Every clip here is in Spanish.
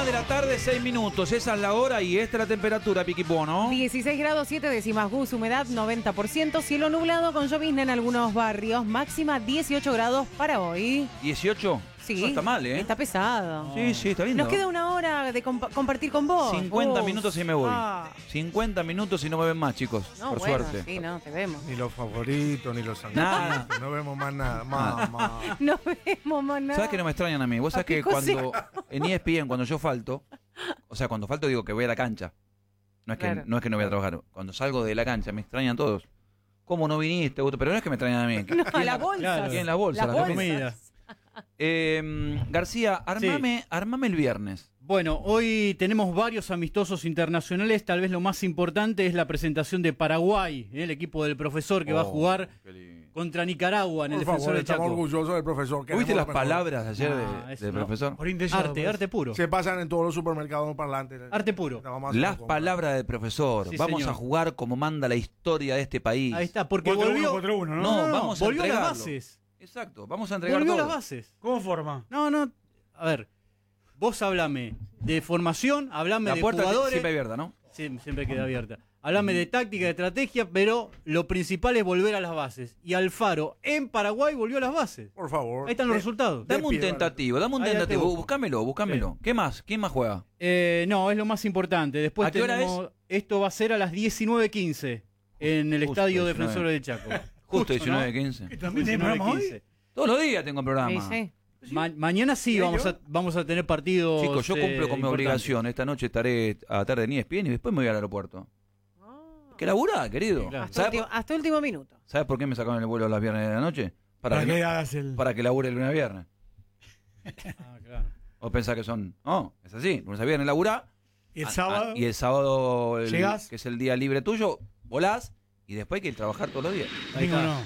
1 de la tarde, 6 minutos. Esa es la hora y esta es la temperatura, Piquipó, ¿no? 16 grados 7 décimas, Gus, humedad 90%, cielo nublado con llovizna en algunos barrios, máxima 18 grados para hoy. 18. Sí, No está mal, ¿eh? está pesado. Sí, sí, está lindo. Nos queda una hora de compartir con vos. 50 Gus. minutos y me voy. Ah. 50 minutos y no me ven más, chicos. No, por bueno, suerte. sí, no, te vemos. Ni los favoritos, ni los Nada. sanguíneos. No vemos más nada. Mamá. No vemos más nada. ¿Sabes que no me extrañan a mí? Vos sabés Papi que José. cuando en ESPN, cuando yo falto, o sea, cuando falto digo que voy a la cancha. No es que, Claro. no es que no voy a trabajar. Cuando salgo de la cancha me extrañan todos. ¿Cómo no viniste? Pero no es que me extrañan a mí. No, ¿Quién las bolsas. Claro. ¿Quién la bolsa? Las La bolsas. comida. García, armame el viernes. Bueno, hoy tenemos varios amistosos internacionales. Tal vez lo más importante es la presentación de Paraguay, el equipo del profesor que va a jugar contra Nicaragua en el Por Defensor favor, de estamos Chaco. orgullosos del profesor. ¿Viste Queremos las lo mejor. palabras de ayer No, eso del no. profesor? Arte puro. Se pasan en todos los supermercados parlantes. Arte puro. Vamos a hacer Las una compra. palabras del profesor. Sí, Vamos señor. a jugar como manda la historia de este país. Ahí está, porque Contra volvió, uno contra uno, ¿no? No, vamos a volvió a las entregarlo. bases. Exacto, vamos a entregar Volvió a todo. las bases. ¿Cómo forma? No, a ver, vos hablame de formación, hablame La de puerta jugadores. siempre abierta, ¿no? Siempre queda abierta. Hablame de táctica, de estrategia, pero lo principal es volver a las bases. Y Alfaro en Paraguay volvió a las bases. Por favor. Ahí están los resultados. Dame un pie, tentativo, dame un Ahí ya te tentativo. busco. Búscamelo. ¿Qué más? ¿Quién más juega? No, es lo más importante. Después ¿A qué hora esto va a ser a las 19:15 en el Justo, Estadio 19. Defensores del Chaco. Justo ¿no? 19:15. ¿También tiene programa hoy? 19:15. Todos los días tengo programa. Sí, sí. Mañana sí vamos a tener partidos. Chicos, yo cumplo con mi importantes. obligación. Esta noche estaré a la tarde en ESPN y después me voy al aeropuerto. ¿Qué laburá, querido? Claro. Hasta último minuto. ¿Sabes por qué me sacaron el vuelo los viernes de la noche? Para que que no- hagas el... para que labure el lunes a viernes. Ah, claro. ¿O pensás que son...? No, es así. Lunes a viernes laburá. Y el sábado... Y el sábado, ¿Llegás? que es el día libre tuyo, volás y después hay que ir a trabajar todos los días. Ahí Domingo está. no.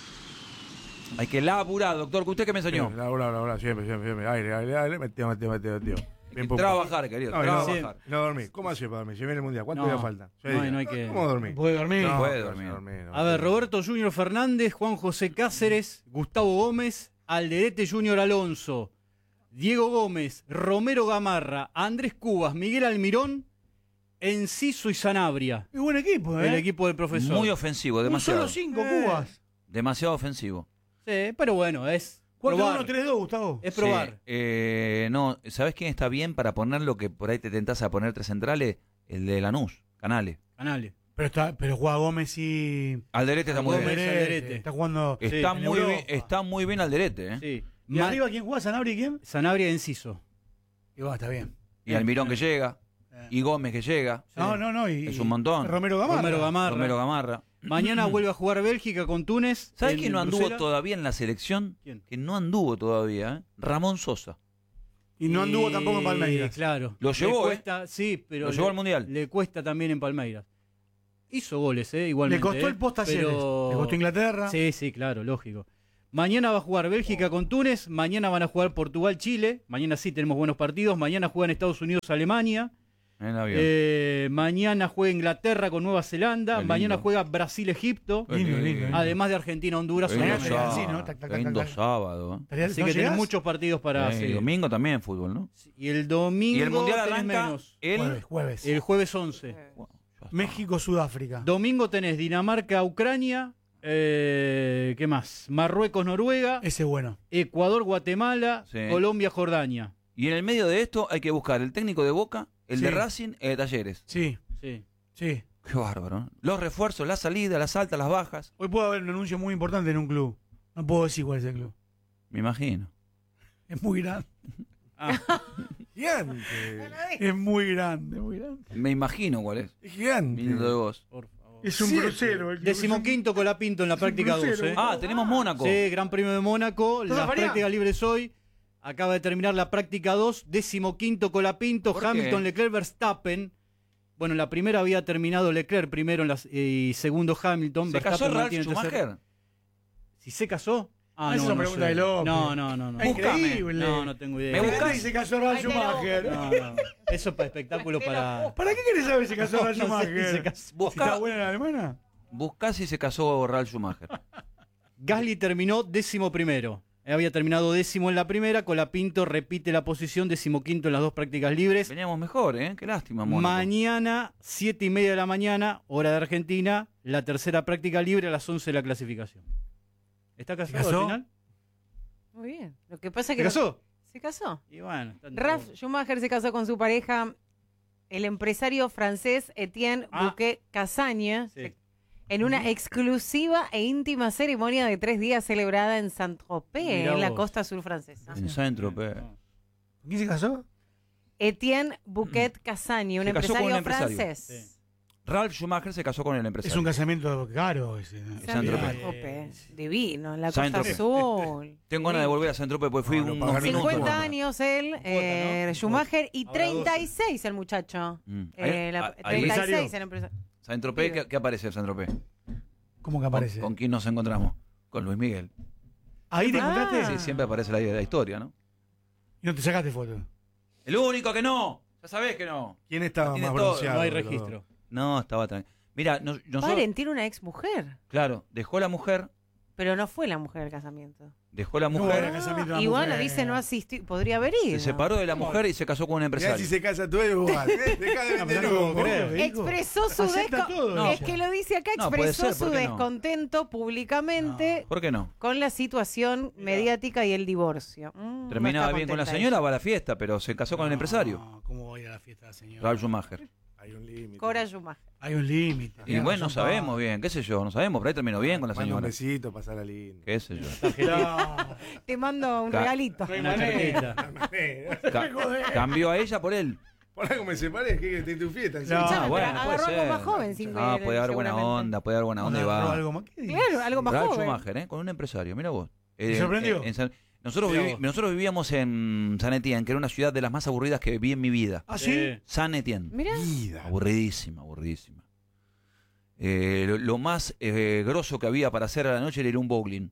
Hay que laburar, doctor. ¿Usted qué me enseñó? La, siempre. Aire. Metió. Bien, pum, Trabajar, querido. No, trabajar. no dormí. ¿Cómo hace para dormir? Si viene el mundial, ¿cuánto No, día falta? no hay que- ¿Cómo dormir? ¿Puede dormir? No, puede no dormir. no. A ver, Roberto Junior Fernández, Juan José Cáceres, Gustavo Gómez, Alderete Junior Alonso, Diego Gómez, Romero Gamarra, Andrés Cubas, Miguel Almirón, Enciso y Sanabria. Es buen equipo, ¿eh? El equipo del profesor. Muy ofensivo, Un demasiado. solo 5 Cubas. Demasiado ofensivo. Sí, pero bueno, es probar. 4-1-3-2, Gustavo. Es probar. Sí, no, ¿sabés quién está bien para poner lo que por ahí te tentás a poner tres centrales? El de Lanús, Canales. Canales. Pero juega Gómez y... Alderete está muy Gómez, bien. Alderete. Está jugando... Está en muy Europa. bien, está muy bien Alderete, ¿eh? Sí. ¿Y arriba quién juega? ¿Sanabria y quién? Sanabria y Enciso. Y va, está bien. Y Almirón que llega, y Gómez que llega, No. Y, Es un montón. Romero Gamarra. Romero Gamarra. Romero Gamarra. Mañana vuelve a jugar Bélgica con Túnez. ¿Sabes en quién no anduvo Bruselas? todavía en la selección? ¿Quién? Que no anduvo todavía, ¿eh? Ramón Sosa. Y no anduvo tampoco en Palmeiras. Claro. Lo llevó, Le cuesta, sí, pero Lo llevó al Mundial. Le cuesta también en Palmeiras. Hizo goles, igualmente. Le costó el post a Talleres. pero... Le costó Inglaterra. Sí, claro, lógico. Mañana va a jugar Bélgica con Túnez. Mañana van a jugar Portugal-Chile. Mañana sí tenemos buenos partidos. Mañana juegan Estados Unidos-Alemania. En avión. Mañana juega Inglaterra con Nueva Zelanda. Qué lindo. Mañana juega Brasil-Egipto. Lindo. Además de Argentina-Honduras. Qué lindo Mañana Honduras. así, sábado. ¿no? Tac, tac, Qué tac, lindo tac. sábado, ¿eh? Así que tenés muchos partidos para Sí, hacer. domingo también fútbol, ¿no? Y el domingo Y el Mundial tenés arranca menos. Jueves. El jueves 11. México-Sudáfrica. Domingo tenés Dinamarca-Ucrania. ¿Qué más? Marruecos-Noruega. Ese es bueno. Ecuador-Guatemala. Sí. Colombia-Jordania. Y en el medio de esto hay que buscar el técnico de Boca, el de Sí. Racing, el de Talleres. Sí. Sí. Qué bárbaro, ¿no? Los refuerzos, las salidas, las altas, las bajas. Hoy puede haber un anuncio muy importante en un club. No puedo decir cuál es el club. Me imagino. Es muy grande. Gigante. Es muy grande, muy grande. Me imagino cuál es. Es gigante. Lindo de vos. Por favor. Es un Siete. crucero. El club. 15º Colapinto en la práctica 2. crucero. Ah, tenemos Mónaco. Sí, Gran Premio de Mónaco. ¿Estás Las afareado? prácticas libres hoy. Acaba de terminar la práctica 2. 15º Colapinto. ¿Por Hamilton, qué? Leclerc, Verstappen. Bueno, en la primera había terminado Leclerc primero y segundo Hamilton. ¿Se casó Verstappen Ralf mantiene el tercer- Schumacher? ¿Si se casó? Ah, esa es una pregunta de López. No. Es increíble. No tengo idea. Me ¿Por buscás. qué se casó Ralf Ay, te lo- Schumacher? No. Eso es para espectáculo para... ¿Para qué querés saber si casó Ralf No sé si Schumacher? se casó. ¿Si está buena la alemana? Buscá si se casó Ralf Schumacher. Gasly terminó 11º. Había terminado 10º en la primera, Colapinto repite la posición, 15º en las 2 prácticas libres. Veníamos mejor, ¿eh? Qué lástima, Mónaco. Mañana, 7:30 de la mañana, hora de Argentina, la tercera práctica libre a las 11 de la clasificación. ¿Está casado casó? al final? Muy bien. Lo que pasa es ¿Se que casó? se casó. Y bueno, Ralf Schumacher se casó con su pareja, el empresario francés Etienne Bouquet Cassagne, Sí. en una exclusiva e íntima ceremonia de 3 días celebrada en Saint-Tropez, Mirá en la vos. costa sur francesa. En Saint-Tropez. ¿Con quién se casó? Etienne Bouquet Cassagne, un Se casó con empresario un empresario. francés. Sí. Ralf Schumacher se casó con el Es empresario. un casamiento caro ese. Saint-Tropez. Saint-Tropez, divino, en la costa Saint-Tropez. azul. Tengo ganas de volver a Saint-Tropez porque fui No, lo unos pagaron minutos. 50 nomás. años él, ¿no? Schumacher, y Ahora 36 el muchacho. Mm. Ahí, 36 el empresario. Saint-Tropez, ¿qué aparece en Saint-Tropez? ¿Cómo que aparece? ¿Con quién nos encontramos? Con Luis Miguel. ¿Ahí te Ah. encontraste? Sí, siempre aparece la historia, ¿no? Y no te sacaste foto. El único que no. Ya sabés que no. ¿Quién estaba Tiene más todo, bronceado? No hay de los registro. dos? No, estaba tranquilo. Mira, nosotros, Paren, tiene una ex mujer, claro, dejó la mujer, pero no fue la mujer del casamiento. dejó la No, mujer, era casamiento de una Y bueno, mujer. dice no asistir, podría haber ido. se separó de la mujer y se casó con un Mirá empresario. si se casa tú, igual. Deja de No, vender pero no puedo humo. creer. Expresó su Acepta todo No, es ella. que lo dice acá, No, puede expresó ser, su ¿por qué no? descontento públicamente ¿Por qué no? con la situación mediática y el divorcio. No Terminaba está bien con la contenta señora, ella. va a la fiesta, pero se casó con el empresario, No, ¿cómo voy a ir a la fiesta de la señora? Ralf Schumacher. Hay un límite. Cora Schumacher. Hay un límite. Y bueno, no sabemos bien, qué sé yo, no sabemos, pero ahí terminó bien con la Manda un señora. besito, pasar la línea. Qué sé yo. No. Te mando un Ca- regalito. Una cartita. Cambió a ella por él. Por algo me separé, que esté en tu fiesta. No, Escuchame, pero bueno, agarró puede algo más ser. joven sin Ah, ver, puede dar buena seguramente. onda, puede dar buena onda y ¿Agarró va. algo más? ¿Qué dices? Claro, algo más Ralf joven. Schumacher, con un empresario, mira vos. ¿Te sorprendió? Nosotros, Mirá vos. nosotros vivíamos en San Etienne, que era una ciudad de las más aburridas que vi en mi vida. ¿Ah, sí? San Etienne. Mirá, Vida. Aburridísima, aburridísima. Lo más grosso que había para hacer a la noche era ir a un bowling.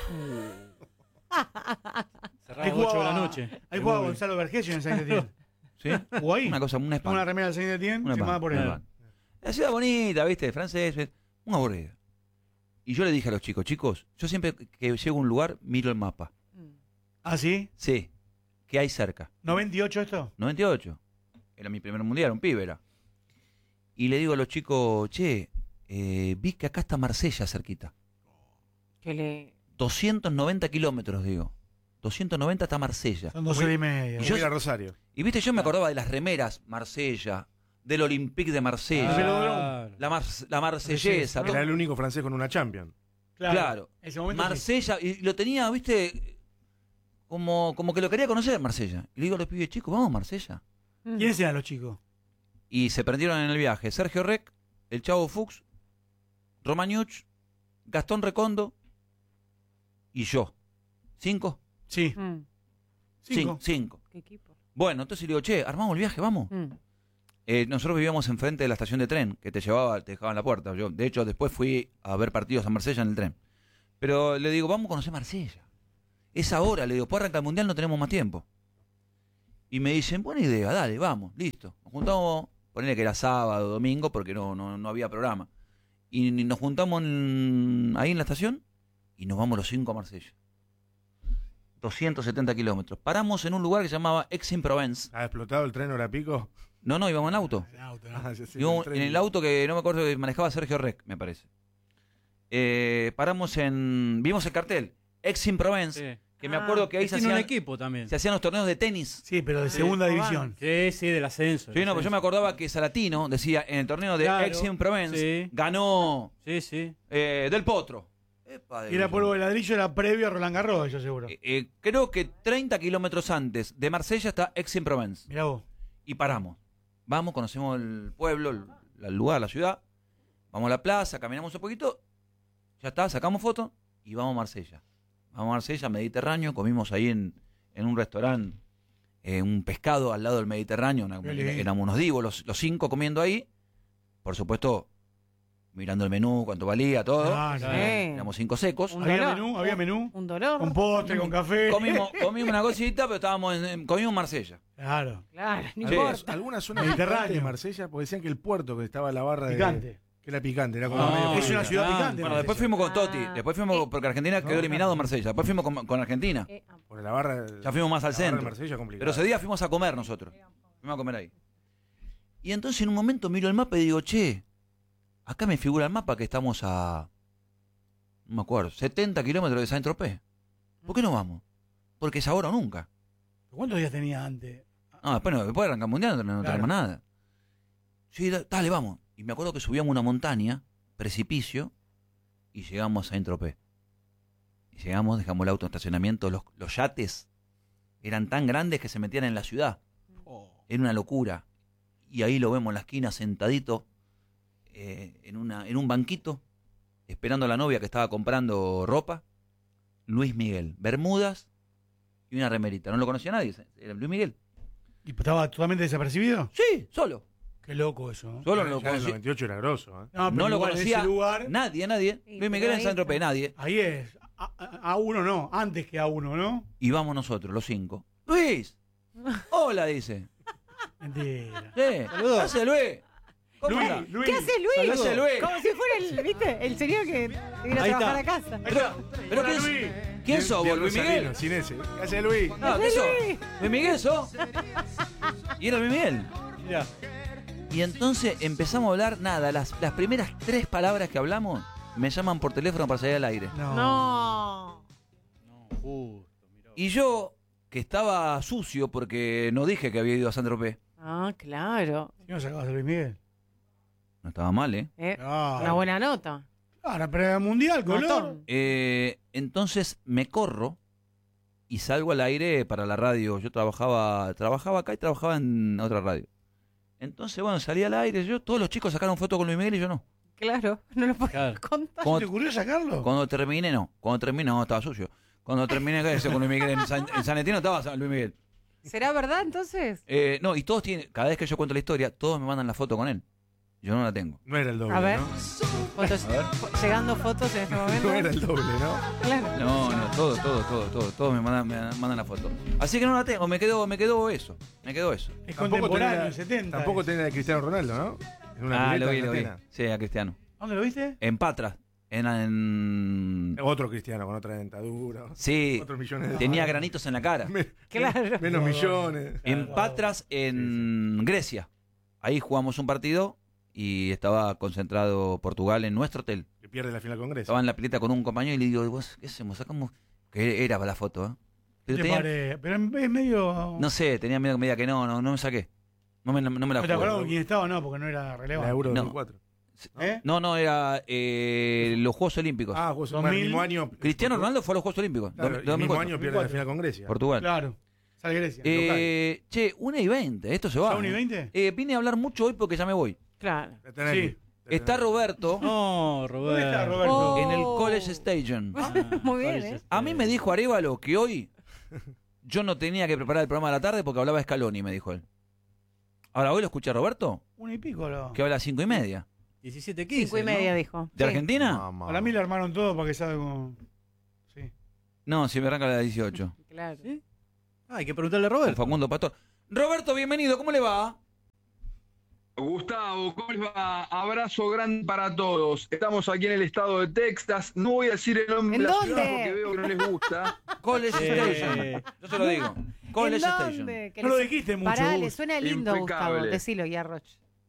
Cerraba a las 8 de la noche. Ahí jugaba Gonzalo Vergesio en Saint Etienne. ¿Sí? ¿Jugó ahí? Una cosa, una Tengo espanto. una remera de Saint Etienne Una firmada por él. espanto. La ciudad bonita, ¿viste? Francés, una aburrida. Y yo le dije a los chicos, yo siempre que llego a un lugar miro el mapa. ¿Ah, sí? Sí, ¿qué hay cerca? ¿98 esto? 98. Era mi primer mundial, un pibe era. Y le digo a los chicos, che, vi que acá está Marsella cerquita. que le... 290 kilómetros, digo. 290 está Marsella. Son 2 horas y media. Y yo- Mira Rosario. Y viste, yo me acordaba de las remeras Marsella, del Olympique de Marsella, Claro. la marsellesa. Era el único francés con una Champion. Claro. En ese momento sí. Marsella, y lo tenía, viste, como que lo quería conocer, Marsella. Y le digo a los pibes, chicos, vamos a Marsella. ¿Quiénes eran los chicos? Y se prendieron en el viaje Sergio Rec, el Chavo Fuchs, Romagnuch, Gastón Recondo y yo. ¿5? Sí. Mm, 5. ¿Qué equipo? Bueno, entonces le digo, che, armamos el viaje, vamos. Mm. Nosotros vivíamos enfrente de la estación de tren, que te dejaba en la puerta. Yo, de hecho, después fui a ver partidos a Marsella en el tren. Pero le digo, vamos a conocer Marsella. Es ahora, le digo, por arrancar el mundial no tenemos más tiempo. Y me dicen, buena idea, dale, vamos, listo. Nos juntamos, ponele que era sábado, domingo, porque no había programa. Y nos juntamos ahí en la estación y nos vamos los 5 a Marsella. 270 kilómetros. Paramos en un lugar que se llamaba Aix-en-Provence. ¿Ha explotado el tren hora pico? No, íbamos en auto. El auto, ¿no? Ah, ya sé, Íbamos tren. en el auto que no me acuerdo que manejaba Sergio Rec, me parece. Vimos el cartel, Aix-en-Provence, Sí. que me acuerdo que ahí se Tiene un hacían, equipo también. se hacían los torneos de tenis. Sí, pero de segunda división. Sí, sí, del ascenso. Sí, no, pero yo me acordaba que Salatino decía en el torneo de Claro, Aix-en-Provence sí. ganó Sí, sí. Del Potro. Epa, Y era polvo de ladrillo, era previo a Roland Garros, yo seguro. creo que 30 kilómetros antes de Marsella está Aix-en-Provence. Mirá vos. Y paramos. Vamos, conocemos el pueblo, el lugar, la ciudad. Vamos a la plaza, caminamos un poquito. Ya está, sacamos fotos y vamos a Marsella. Vamos a Marsella, Mediterráneo. Comimos ahí en un restaurante un pescado al lado del Mediterráneo. Éramos unos divos, los 5 comiendo ahí. Por supuesto, mirando el menú, cuánto valía, todo. Ah, Claro. sí. Éramos 5 secos. Un Había dolor. menú, había menú. Un dolor. Con postre, con café. Comimos una cosita, pero comimos en Marsella. Claro. Claro, no Sí. importa. ¿Alguna zona Mediterráneo. picante de Marsella? Porque decían que el puerto que estaba a la barra de... Picante. Que era picante, era como No, medio Es una picante. ciudad picante. Bueno, después fuimos con Totti, después fuimos porque Argentina quedó eliminado en Marsella, después fuimos con Argentina. Por la barra. Ya fuimos más al la barra de centro. Marsella complicada. Pero ese día fuimos a comer nosotros. Fuimos a comer ahí. Y entonces en un momento miro el mapa y digo, che, acá me figura el mapa que estamos a, no me acuerdo, 70 kilómetros de Saint-Tropez. ¿Por qué no vamos? Porque es ahora o nunca. ¿Cuántos días tenía antes? No, después arranca el mundial, no Claro. tenemos nada. Sí, dale, vamos. Y me acuerdo que subíamos una montaña, precipicio, y llegamos a Saint-Tropez. Y llegamos, dejamos el auto en estacionamiento, los yates eran tan grandes que se metían en la ciudad. Era una locura. Y ahí lo vemos en la esquina, sentadito, en un banquito, esperando a la novia que estaba comprando ropa. Luis Miguel, bermudas y una remerita. No lo conocía nadie, era Luis Miguel. ¿Y estaba totalmente desapercibido? Sí, solo. Qué loco eso. ¿no? Solo no lo Ya en el conocía. 98 era grosso, ¿eh? No, pero No lo igual en conocía ese lugar, nadie. Sí, Luis Miguel pero en ahí Saint-Tropez, está. nadie. ahí es. A uno no, antes que a uno, ¿no? Y vamos nosotros, los 5. Luis, hola, dice. Mentira. ¿Qué hace Luis? ¿Cómo Luis, anda? Luis. ¿Qué hace Luis? ¿Qué hace Luis? Como si fuera el, ¿viste? El señor que vino a Ahí trabajar está. a casa. Pero Hola, ¿quién, Luis. ¿quién sos vos, Luis Miguel? Rosalino, sin ese. ¿Qué hace Luis? No, ¿qué sos? Luis Miguel sos. Y era Luis Miguel. Mirá. Y entonces empezamos a hablar, nada, las primeras 3 palabras que hablamos me llaman por teléfono para salir al aire. No. No. No, justo, mirá. Y yo, que estaba sucio porque no dije que había ido a Saint-Tropez, Ah, claro. ¿Qué no sacabas a Luis Miguel? no estaba mal, ¿eh? No. Una buena nota. Ahora, pero mundial, color. Notón. Entonces me corro y salgo al aire para la radio. Yo trabajaba acá y trabajaba en otra radio. Entonces, bueno, salí al aire. Todos los chicos sacaron foto con Luis Miguel y yo no. Claro, no lo puedo Claro. contar. ¿Se te ocurrió sacarlo? Cuando terminé, no. No, estaba sucio. Cuando terminé con Luis Miguel en San Etino, estaba Luis Miguel. ¿Será verdad entonces? No, y todos tienen, cada vez que yo cuento la historia, todos me mandan la foto con él. Yo no la tengo. No era el doble, A ver. ¿no? Fotos, llegando fotos en este momento. No era el doble, ¿no? Claro. No, todos me mandan la foto. Así que no la tengo, me quedó eso. Es Tampoco contemporáneo, tenía- el 70. Tampoco tenía de Cristiano Ronaldo, ¿no? En una pileta Lo vi. argentina. Sí, a Cristiano. ¿Dónde lo viste? En Patras. En... Otro Cristiano con otra dentadura. Sí, Otros millones de tenía dólares. granitos en la cara. Claro. Menos millones. En Patras, en Grecia. Ahí jugamos un partido y estaba concentrado Portugal en nuestro hotel. Que pierde la final con Grecia. Estaba en la pileta con un compañero y le digo, ¿vos qué hacemos? Sacamos... Que era para la foto, ¿eh? Pero, ¿Qué te tenía- parece? Pero es medio. no sé, tenía miedo que me diga que no me saqué. No me la ¿No te acordás jugué. con quién estaba? No, porque no era La relevante. Euro No. 2004. ¿Eh? No, era los Juegos Olímpicos. Ah, jugó el 2000. mismo año. Cristiano Ronaldo fue a los Juegos Olímpicos. Claro, el 2004. mismo año pierde la final con Grecia. Portugal. Claro. Sale Grecia. local. Che, 1:20, esto se va. ¿Ya 1:20? Vine a hablar mucho hoy porque ya me voy. Claro. La tenés Sí. que- la Está tenés. Roberto No, Roberto. ¿Dónde está Roberto? Oh. en el College Station. Muy bien, ¿eh? A mí me dijo Arévalo que hoy yo no tenía que preparar el programa de la tarde porque hablaba Scaloni, me dijo él. Ahora, hoy lo escuché a Roberto, 1:00 lo. que habla a 5:30. 17-15. 5:30 ¿no? dijo. ¿De Sí. Argentina? Mamá. Para mí le armaron todo para que salga con. Sí. No, si me arranca la 18. Claro. ¿Sí? Ah, hay que preguntarle a Con Roberto. Facundo Pastor. Roberto, bienvenido, ¿cómo le va? Gustavo, ¿cómo les va? Abrazo grande para todos. Estamos aquí en el estado de Texas. No voy a decir el nombre ¿En de la dónde? ciudad porque veo que no les gusta. College Station. Yo se lo digo. College ¿En Station. dónde? Que No lo le- dijiste mucho. Pará, Gus. le suena lindo, Impecable. Gustavo. Decilo, Yarroch.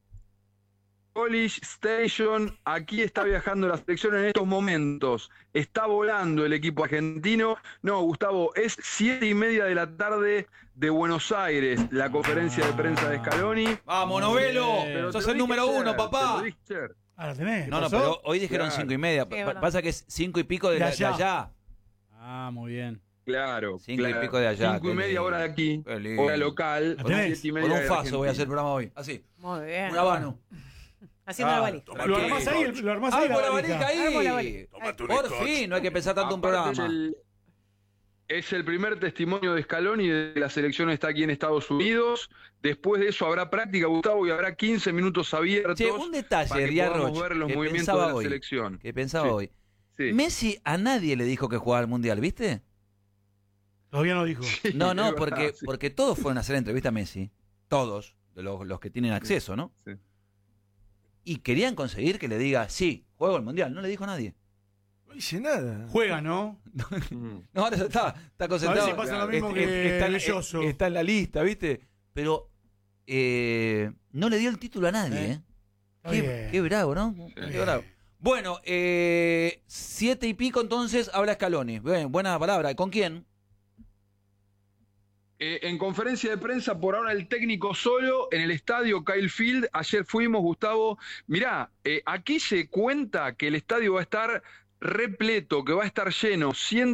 College Station, aquí está viajando la selección en estos momentos. Está volando el equipo argentino. No, Gustavo, es 7:30 de la tarde de Buenos Aires, la conferencia de prensa de Scaloni. Vamos, Novelo. Pero Sos te el lo número dije 1, ayer, papá. te lo dije ayer. Ahora tenés. No, ¿Pasó? pero hoy dijeron Claro. 5:30. Sí, es verdad. Pasa que es 5 y pico de De allá. allá. Ah, muy bien. Claro. 5 y pico de allá. 5:30 hora de aquí, Qué lindo. hora local. ¿La tenés? 7:30 Con un de faso voy a hacer el Argentina. programa hoy. Así. Muy bien. Un habano. Haciendo la valija. Lo armás ahí, lo armás ahí ¡Armo la la valija. valija Armo la ahí! valija. Por fin, no hay que pensar tanto un Aparte programa. Es el primer testimonio de Scaloni de que la selección está aquí en Estados Unidos. Después de eso habrá práctica, Gustavo, y habrá 15 minutos abiertos Che, un detalle, para que Riarroch, podamos ver los que movimientos pensaba de la hoy. selección. Que pensaba Sí. hoy. Sí. Messi a nadie le dijo que jugaba al Mundial, ¿viste? Todavía no dijo. No, es no, verdad, porque, sí. porque todos fueron a hacer entrevista a Messi. Todos, de los que tienen acceso, ¿no? Sí. y querían conseguir que le diga, sí, juego el Mundial. No le dijo a nadie. No dice nada. Juega, ¿no? No, ahora está concentrado. A ver si pasa lo mismo que Belloso. Está en la lista, ¿viste? Pero no le dio el título a nadie, ¿eh? Está bien. Qué bravo, ¿no? Qué bravo. Bueno, 7 y pico entonces habla Scaloni. Bien, buena palabra. ¿Con quién? En conferencia de prensa, por ahora el técnico solo en el estadio Kyle Field. Ayer fuimos, Gustavo. Mirá, aquí se cuenta que el estadio va a estar repleto, que va a estar lleno,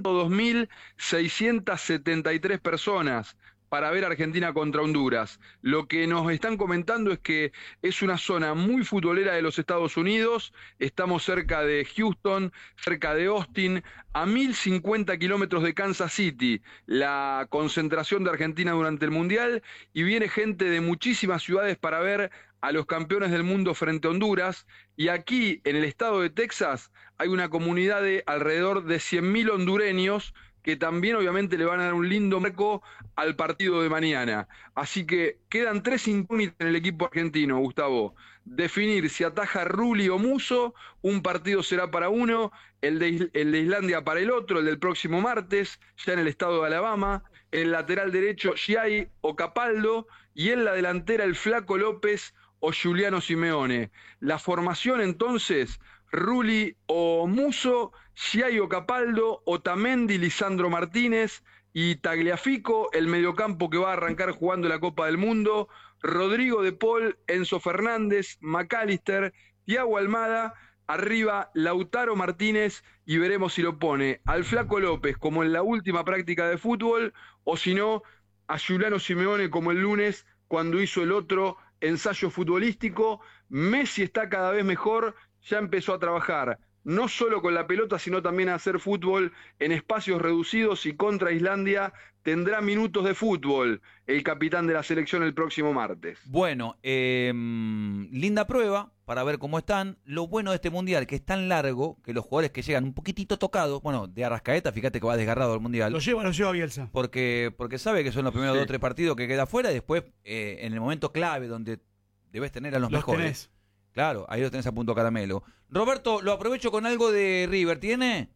102.673 personas para ver Argentina contra Honduras. Lo que nos están comentando es que es una zona muy futbolera de los Estados Unidos. Estamos cerca de Houston, cerca de Austin, a 1.050 kilómetros de Kansas City, la concentración de Argentina durante el Mundial, y viene gente de muchísimas ciudades para ver a los campeones del mundo frente a Honduras. Y aquí, en el estado de Texas, hay una comunidad de alrededor de 100.000 hondureños que también obviamente le van a dar un lindo marco al partido de mañana. Así que quedan 3 incógnitas en el equipo argentino, Gustavo. Definir si ataja Rulli o Musso, un partido será para uno, el de Islandia para el otro, el del próximo martes, ya en el estado de Alabama, en el lateral derecho Giai o Capaldo, y en la delantera el Flaco López o Giuliano Simeone. La formación entonces, Rulli o Musso, Giai o Capaldo, Otamendi, Lisandro Martínez y Tagliafico, el mediocampo que va a arrancar jugando la Copa del Mundo, Rodrigo de Paul, Enzo Fernández, McAllister, Thiago Almada, arriba Lautaro Martínez, y veremos si lo pone al Flaco López como en la última práctica de fútbol, o si no, a Giuliano Simeone como el lunes cuando hizo el otro ensayo futbolístico. Messi está cada vez mejor, ya empezó a trabajar no solo con la pelota, sino también a hacer fútbol en espacios reducidos, y contra Islandia tendrá minutos de fútbol el capitán de la selección el próximo martes. Bueno, linda prueba para ver cómo están. Lo bueno de este Mundial, que es tan largo, que los jugadores que llegan un poquitito tocados, bueno, de Arrascaeta, fíjate que va desgarrado al Mundial. Lo lleva Bielsa. Porque sabe que son los primeros 2 o 3 partidos que queda afuera, y después en el momento clave donde debes tener a los mejores. Tenés. Claro, ahí los tenés a punto caramelo. Roberto, lo aprovecho con algo de River, ¿tiene?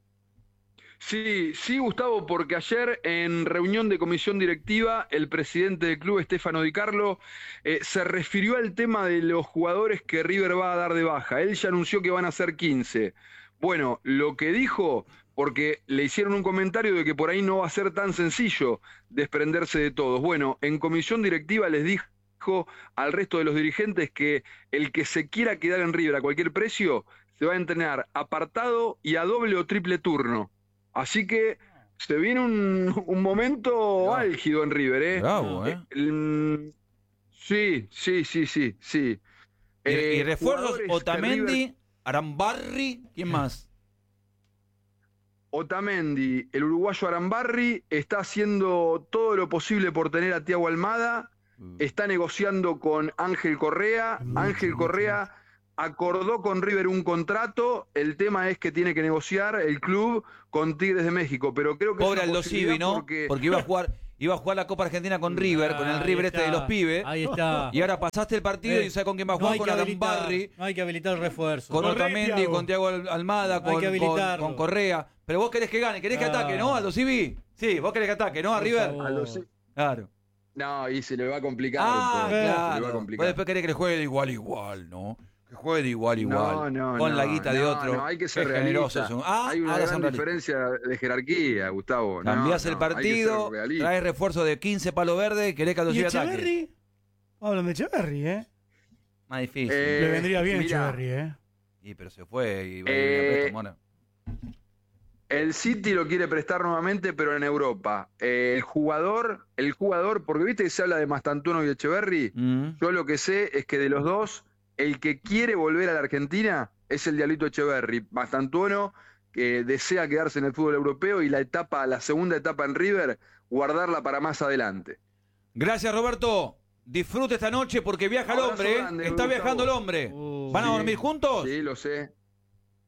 Sí, Gustavo, porque ayer en reunión de comisión directiva, el presidente del club, Stefano Di Carlo, se refirió al tema de los jugadores que River va a dar de baja. Él ya anunció que van a ser 15. Bueno, lo que dijo, porque le hicieron un comentario de que por ahí no va a ser tan sencillo desprenderse de todos. Bueno, en comisión directiva les dijo al resto de los dirigentes que el que se quiera quedar en River a cualquier precio se va a entrenar apartado y a doble o triple turno. Así que se viene un momento álgido en River, ¿eh? Bravo, ¿eh? Sí. Y refuerzos, Otamendi, River... Arambarri, ¿quién más? Otamendi, el uruguayo Arambarri, está haciendo todo lo posible por tener a Thiago Almada, está negociando con Ángel Correa. Ángel Correa acordó con River un contrato, el tema es que tiene que negociar el club con Tigres de México, pero creo que pobre Aldo Civi, ¿no? Porque iba a jugar la Copa Argentina con River, con el River de los pibes. Ahí está. Y ahora pasaste el partido y sabes con quién va a jugar, con Arambarri. No hay que habilitar el refuerzo. Con Otamendi, con Thiago Almada, con Correa. Pero vos querés que gane, querés que ataque, ¿no, Aldo Civi? Sí, vos querés que ataque, ¿no, a River? Claro. No, y se le va a complicar. Claro. Se le va a complicar. Vos después querés que le juegue de igual, ¿no? Que juegue de igual. Con la guita de otro. No, hay que ser generosos. Hay una gran diferencia de jerarquía, Gustavo. Cambiás el partido, traes refuerzo de 15 palos verdes, querés que Aldo Civi ataque. Echeverri? Hablan de Echeverri, ¿eh? Más difícil. Le vendría bien Echeverri, ¿eh? Y pero se fue y va a ir a el City lo quiere prestar nuevamente, pero en Europa. El jugador, porque viste que se habla de Mastantuono y Echeverri, yo lo que sé es que de los dos, el que quiere volver a la Argentina es el Diablito Echeverri. Mastantuono, que desea quedarse en el fútbol europeo, y la segunda etapa en River, guardarla para más adelante. Gracias, Roberto. Disfrute esta noche porque viaja el hombre, grande, Está viajando el hombre. ¿Van a dormir juntos? Sí, lo sé.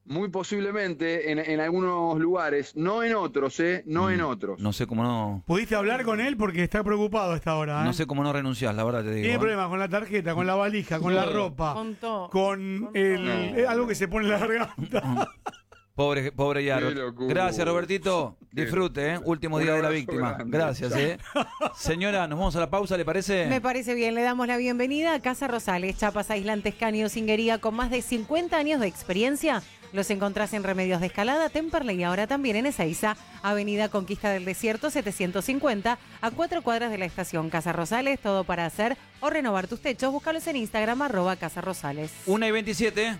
muy posiblemente en algunos lugares, no en otros, no en otros. No sé cómo no. ¿Pudiste hablar con él? Porque está preocupado a esta hora. No sé cómo no renunciás, la verdad te digo. Tiene problemas con la tarjeta, con la valija, con la ropa, Con todo. con algo que se pone en la garganta. Pobre Yaro. Qué locura. Gracias, Robertito. Disfrute, Último Un día de la abrazo víctima. grande. Gracias, Señora, nos vamos a la pausa, ¿le parece? Me parece bien, le damos la bienvenida a Casa Rosales, chapas aislantes, caño, cinguería, con más de 50 años de experiencia. Los encontrás en Remedios de Escalada, Temperley y ahora también en Ezeiza, Avenida Conquista del Desierto 750, a 4 cuadras de la estación. Casa Rosales, todo para hacer o renovar tus techos. Búscalos en Instagram, @Casa Rosales. 1:27.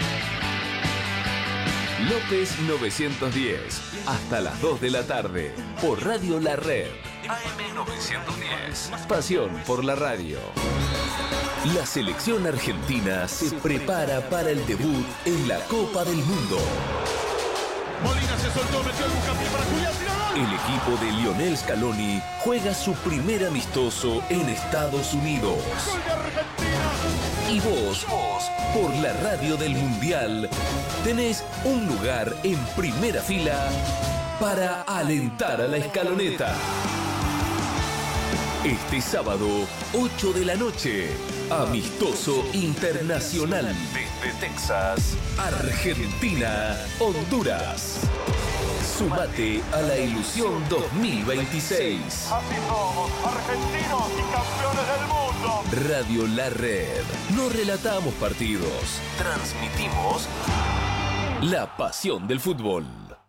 López 910, hasta las 2 de la tarde, por Radio La Red. AM 910, pasión por la radio. La selección argentina se prepara para el debut en la Copa del Mundo. Molina se soltó, metió el buscapié para Julián, tiró gol. El equipo de Lionel Scaloni juega su primer amistoso en Estados Unidos. Gol de Argentina. Y vos, por la radio del Mundial, tenés un lugar en primera fila para alentar a la escaloneta. Este sábado, 8 de la noche, amistoso internacional desde Texas, Argentina, Honduras. Sumate a la ilusión 2026. Así somos, argentinos y campeones del mundo. Radio La Red. No relatamos partidos, transmitimos la pasión del fútbol.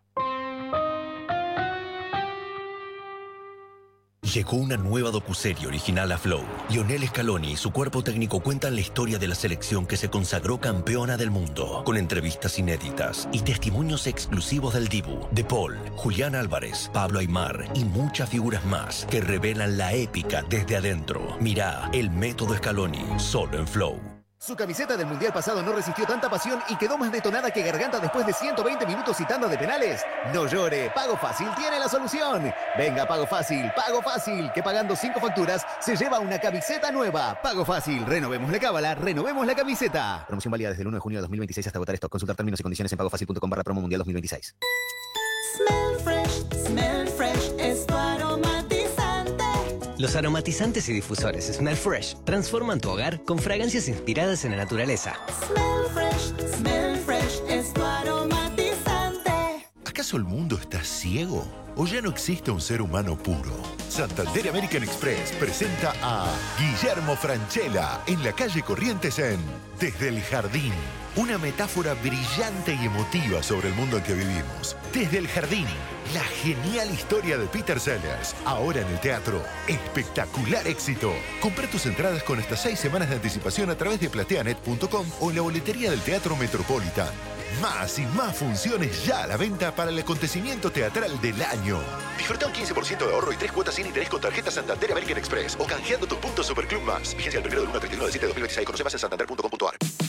Llegó una nueva docuserie original a Flow. Lionel Scaloni y su cuerpo técnico cuentan la historia de la selección que se consagró campeona del mundo, con entrevistas inéditas y testimonios exclusivos del Dibu, De Paul, Julián Álvarez, Pablo Aimar y muchas figuras más que revelan la épica desde adentro. Mirá El Método Scaloni, solo en Flow. Su camiseta del Mundial pasado no resistió tanta pasión y quedó más detonada que garganta después de 120 minutos y tanda de penales. No llore, Pago Fácil tiene la solución. Venga, Pago Fácil, que pagando 5 facturas se lleva una camiseta nueva. Pago Fácil, renovemos la cábala, renovemos la camiseta. Promoción válida desde el 1 de junio de 2026 hasta agotar stock. Consultar términos y condiciones en pagofacil.com/promo mundial 2026. Smell Fresh es tu aromatizante. Los aromatizantes y difusores Smell Fresh transforman tu hogar con fragancias inspiradas en la naturaleza. Smell Fresh es tu aromatizante. ¿Acaso el mundo está ciego? ¿O ya no existe un ser humano puro? Santander American Express presenta a Guillermo Francella en la calle Corrientes en Desde el Jardín. Una metáfora brillante y emotiva sobre el mundo en que vivimos. Desde el Jardín, la genial historia de Peter Sellers. Ahora en el teatro. Espectacular éxito. Comprá tus entradas con hasta 6 semanas de anticipación a través de plateanet.com o en la boletería del Teatro Metropolitan. Más y más funciones ya a la venta para el acontecimiento teatral del año. Disfruta un 15% de ahorro y 3 cuotas sin interés con tarjeta Santander American Express o canjeando tus puntos Superclub Más. Vigencia el 1 del 1 al 31 de 7 de 2026. Conoce más en santander.com.ar.